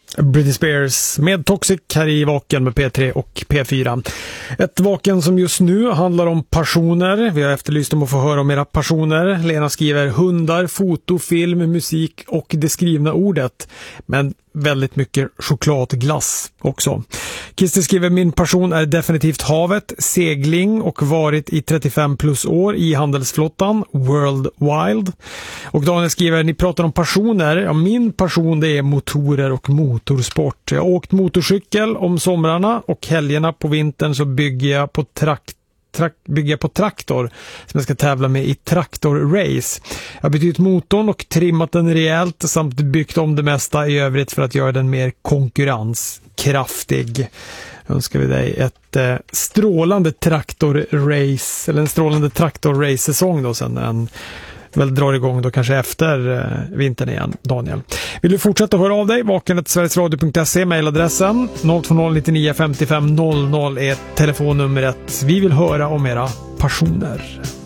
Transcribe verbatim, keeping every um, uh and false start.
Britney Spears med Toxic här i Vaken med P tre och P fyra. Ett Vaken som just nu handlar om passioner. Vi har efterlyst om att få höra om era passioner. Lena skriver hundar, foto, film, musik och det skrivna ordet. Men väldigt mycket chokladglass också. Christer skriver min passion är definitivt havet, segling och varit i trettiofem plus år i handelsflottan, World Wild. Och Daniel skriver, ni pratar om passioner. Ja, min passion det är motorer och motorsport. Jag har åkt motorcykel om somrarna och helgerna på vintern så bygger jag på trakt Trak- bygga på traktor som jag ska tävla med i traktorrace. Jag har bytt ut motorn och trimmat den rejält samt byggt om det mesta i övrigt för att göra den mer konkurrenskraftig. Önskar vi dig ett eh, strålande traktorrace eller en strålande traktorrace-säsong då sen när den väl drar igång då kanske efter eh, vintern igen, Daniel. Vill du fortsätta höra av dig? vakenet sverigesradio punkt se, mejladressen noll två noll nio nio fem fem noll noll är telefonnumret. Vi vill höra om era passioner.